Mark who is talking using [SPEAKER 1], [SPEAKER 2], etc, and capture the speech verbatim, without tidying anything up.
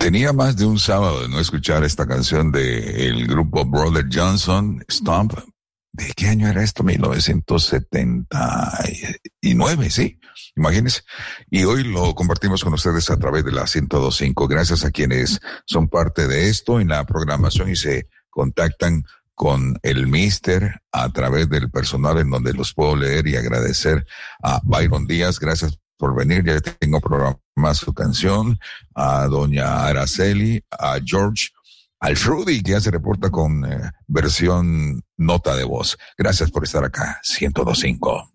[SPEAKER 1] Tenía más de un sábado de no escuchar esta canción de el grupo Brother Johnson, Stomp. ¿De qué año era esto? mil novecientos setenta y nueve, sí. Imagínense. Y hoy lo compartimos con ustedes a través de la ciento dos punto cinco. Gracias a quienes son parte de esto en la programación y se contactan con el Mister a través del personal en donde los puedo leer y agradecer a Byron Díaz. Gracias por venir. Ya tengo programada su canción. A doña Araceli, a George, al Frudy, que ya se reporta con eh, versión nota de voz. Gracias por estar acá. ciento dos punto cinco.